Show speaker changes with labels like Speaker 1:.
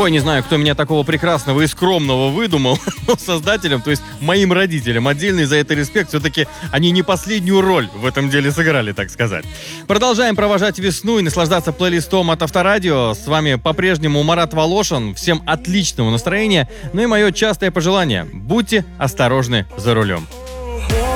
Speaker 1: Ой, не знаю, кто меня такого прекрасного и скромного выдумал, но создателям, то есть моим родителям, отдельный за это респект. Все-таки они не последнюю роль в этом деле сыграли, так сказать. Продолжаем провожать весну и наслаждаться плейлистом от Авторадио. С вами по-прежнему Марат Волошин. Всем отличного настроения. Ну и мое частое пожелание: будьте осторожны за рулем.